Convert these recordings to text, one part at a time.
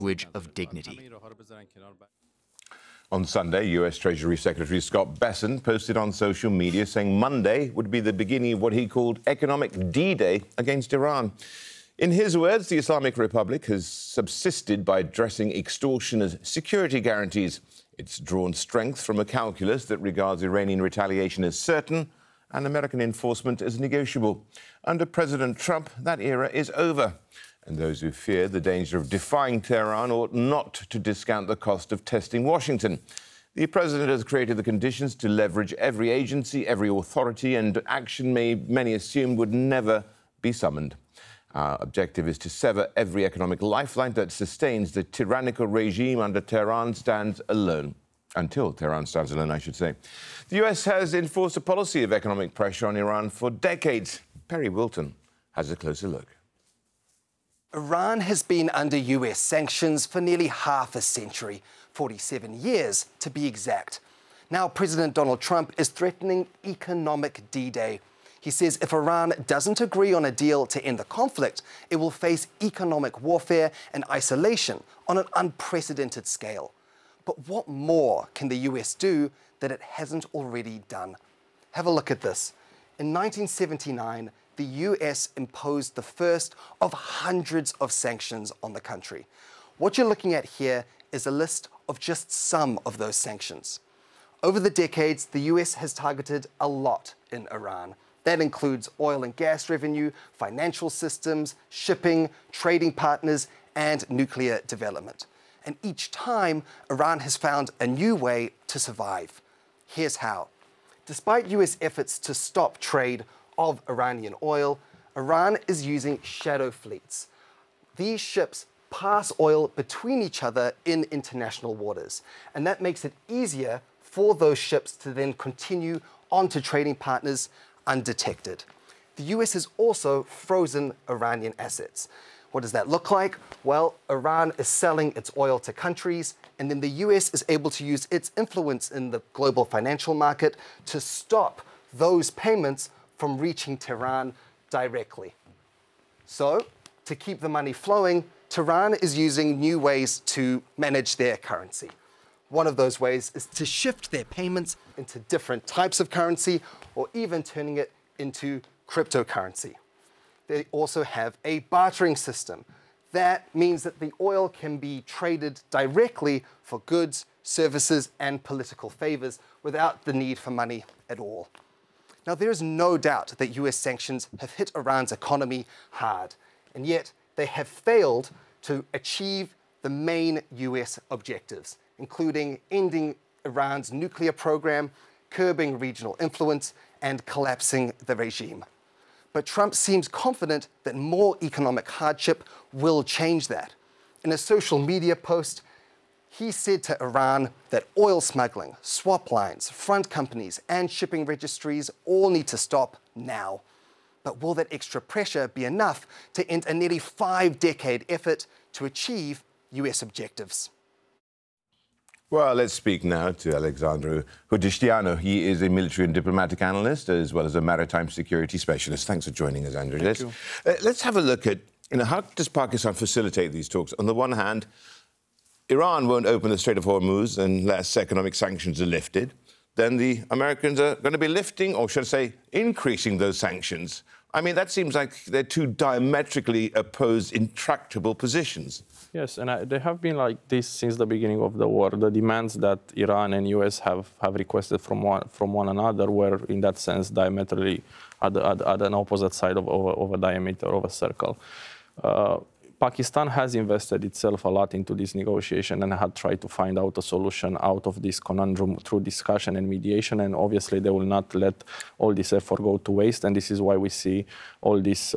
language of dignity. On Sunday, US Treasury Secretary Scott Bessent posted on social media saying Monday would be the beginning of what he called economic D-Day against Iran. In his words, the Islamic Republic has subsisted by addressing extortion as security guarantees. It's drawn strength from a calculus that regards Iranian retaliation as certain and American enforcement as negotiable. Under President Trump, that era is over. And those who fear the danger of defying Tehran ought not to discount the cost of testing Washington. The president has created the conditions to leverage every agency, every authority, and action many assumed would never be summoned. Our objective is to sever every economic lifeline that sustains the tyrannical regime under Tehran stands alone. Until Tehran stands alone, I should say. The US has enforced a policy of economic pressure on Iran for decades. Perry Wilton has a closer look. Iran has been under US sanctions for nearly half a century, 47 years to be exact. Now President Donald Trump is threatening economic D-Day. He says if Iran doesn't agree on a deal to end the conflict, it will face economic warfare and isolation on an unprecedented scale. But what more can the US do that it hasn't already done? Have a look at this. In 1979, the US imposed the first of hundreds of sanctions on the country. What you're looking at here is a list of just some of those sanctions. Over the decades, the US has targeted a lot in Iran. That includes oil and gas revenue, financial systems, shipping, trading partners, and nuclear development. And each time, Iran has found a new way to survive. Here's how. Despite US efforts to stop trade of Iranian oil, Iran is using shadow fleets. These ships pass oil between each other in international waters, and that makes it easier for those ships to then continue on to trading partners undetected. The US has also frozen Iranian assets. What does that look like? Well, Iran is selling its oil to countries, and then the US is able to use its influence in the global financial market to stop those payments from reaching Tehran directly. So, to keep the money flowing, Tehran is using new ways to manage their currency. One of those ways is to shift their payments into different types of currency, or even turning it into cryptocurrency. They also have a bartering system. That means that the oil can be traded directly for goods, services, and political favors without the need for money at all. Now, there is no doubt that US sanctions have hit Iran's economy hard, and yet they have failed to achieve the main US objectives, including ending Iran's nuclear program, curbing regional influence, and collapsing the regime. But Trump seems confident that more economic hardship will change that. In a social media post, he said to Iran that oil smuggling, swap lines, front companies, and shipping registries all need to stop now. But will that extra pressure be enough to end a nearly 5-decade effort to achieve US objectives? Well, let's speak now to Alexandru Hodishtianu. He is a military and diplomatic analyst as well as a maritime security specialist. Thanks for joining us, Andrew. Let's have a look at how does Pakistan facilitate these talks? On the one hand, Iran won't open the Strait of Hormuz unless economic sanctions are lifted. Then the Americans are going to be lifting, or should I say, increasing those sanctions. I mean, that seems like they're two diametrically opposed, intractable positions. Yes, and they have been like this since the beginning of the war. The demands that Iran and US have requested from one another were, in that sense, diametrically at an opposite side of a diameter of a circle. Pakistan has invested itself a lot into this negotiation and had tried to find out a solution out of this conundrum through discussion and mediation. And obviously, they will not let all this effort go to waste. And this is why we see all these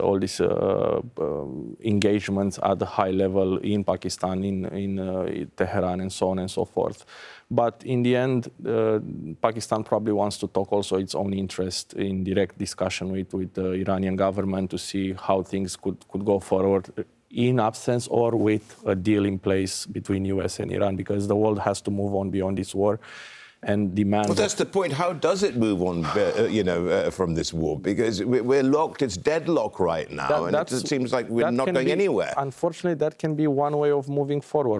engagements at the high level in Pakistan, in Tehran, and so on and so forth. But in the end, Pakistan probably wants to talk also its own interest in direct discussion with the Iranian government to see how things could go forward in absence or with a deal in place between US and Iran, because the world has to move on beyond this war and demand... Well, that's the point. How does it move on, from this war? Because we're locked, it's deadlock right now, and it seems like we're not going anywhere. Unfortunately, that can be one way of moving forward.